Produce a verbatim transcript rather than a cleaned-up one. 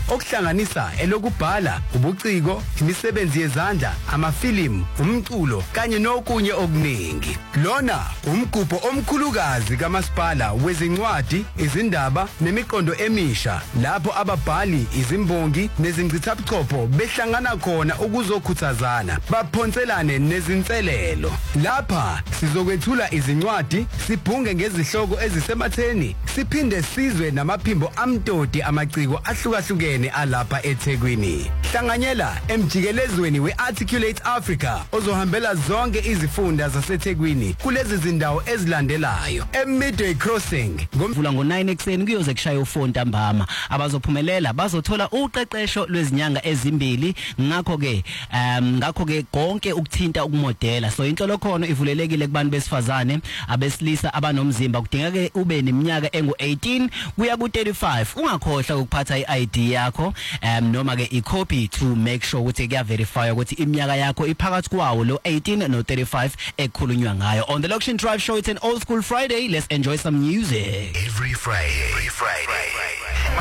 okuhlanganisa elokubhala, ubuciko, imisebenzi yezandla, amafilimu, umculo kanye nokunye okuningi. Lona umgubho omkhulukazi kamasipala wezincwadi, izindaba nemiqondo emisha lapho ababhali, izimbongi nezingcithabuchopho behlangana khona ukuzokhuthazana baphonselane nezinselelo. Lapha sizokwethula izincwadi, sibhunge ngezihloko ezisematheni, siphinde sizwe namaphimbo amtoti amaciko ahlukahlukene alapha eThekwini. Hlanganyela emjikelezweni weArticulate Africa ozohambela zonke izifunda zaseThekwini kulezi zindawo ezilandelayo: eMidway Crossing ngomvula ngo-nine ekseni kuyoze kushaya u-four ntambama. Abazophumelela bazothola uqeqesho lwezinyanga ezimbili. Ngakho ke um ngakho ke konke ukuthinta ukumodela. So inhlolo khona ivulelekile kubantu besifazane, abesilisa abanomzimba. Kudingeka ube neminyaka engu eighteen kuya ku thirty-five. Ungakhohlwa ukuphatha i-I D yakho um noma ke i-copy to make sure ukuthi kuya verify ukuthi iminyaka yakho iphakathi kwawo lo eighteen no thirty-five ekhulunywa ngayo. On the Location Drive Show, it's an old school Friday. Let's enjoy some music. Every Friday. Every Friday.